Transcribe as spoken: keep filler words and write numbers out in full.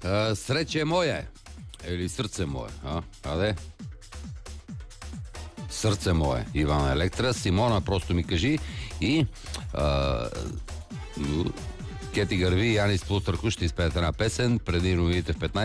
А, срече мое. Или сърце мое. А, аде? Сърце мое. Иван Електра. Симона, просто ми кажи. И а, Кети Гърви и Янис Плутърко ще изпеят една песен преди новините в петнайсет.